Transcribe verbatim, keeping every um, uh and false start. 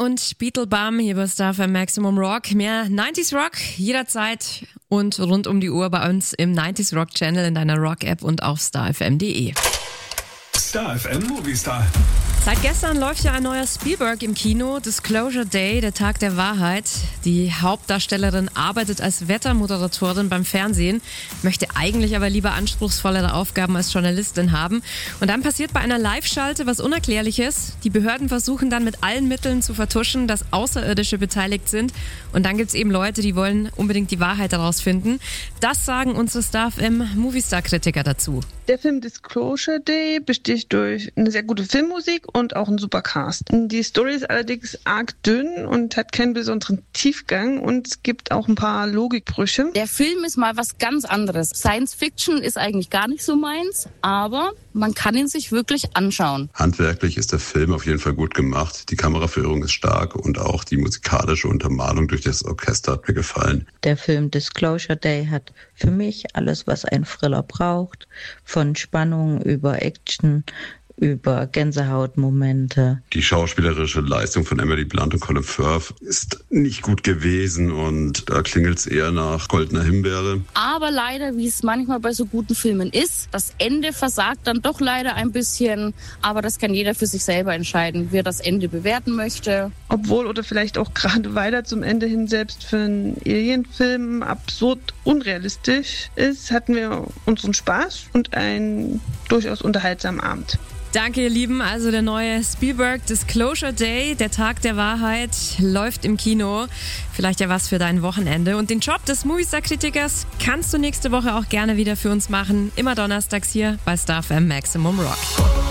und Beetlebum hier bei Star F M Maximum Rock. Mehr neunziger Rock jederzeit und rund um die Uhr bei uns im neunziger Rock Channel in deiner Rock-App und auf star f m punkt d e. Star F M Movie Star. Seit gestern läuft ja ein neuer Spielberg im Kino, Disclosure Day, der Tag der Wahrheit. Die Hauptdarstellerin arbeitet als Wettermoderatorin beim Fernsehen, möchte eigentlich aber lieber anspruchsvollere Aufgaben als Journalistin haben. Und dann passiert bei einer Live-Schalte was Unerklärliches. Die Behörden versuchen dann mit allen Mitteln zu vertuschen, dass Außerirdische beteiligt sind. Und dann gibt's eben Leute, die wollen unbedingt die Wahrheit herausfinden. Das sagen unsere Star F M Movie Star Kritiker dazu. Der Film Disclosure Day besticht durch eine sehr gute Filmmusik und auch einen super Cast. Die Story ist allerdings arg dünn und hat keinen besonderen Tiefgang und es gibt auch ein paar Logikbrüche. Der Film ist mal was ganz anderes. Science Fiction ist eigentlich gar nicht so meins, aber man kann ihn sich wirklich anschauen. Handwerklich ist der Film auf jeden Fall gut gemacht. Die Kameraführung ist stark und auch die musikalische Untermalung durch das Orchester hat mir gefallen. Der Film Disclosure Day hat für mich alles, was ein Thriller braucht. Von Spannung über Action, über Gänsehautmomente. Die schauspielerische Leistung von Emily Blunt und Colin Firth ist nicht gut gewesen und da klingelt es eher nach goldener Himbeere. Aber leider, wie es manchmal bei so guten Filmen ist, das Ende versagt dann doch leider ein bisschen. Aber das kann jeder für sich selber entscheiden, wer das Ende bewerten möchte. Obwohl oder vielleicht auch gerade weil er zum Ende hin selbst für einen Alien-Film absurd unrealistisch ist, hatten wir unseren Spaß und einen durchaus unterhaltsamen Abend. Danke, ihr Lieben. Also der neue Spielberg Disclosure Day, der Tag der Wahrheit, läuft im Kino. Vielleicht ja was für dein Wochenende. Und den Job des Moviestar-Kritikers kannst du nächste Woche auch gerne wieder für uns machen. Immer donnerstags hier bei Star F M Maximum Rock.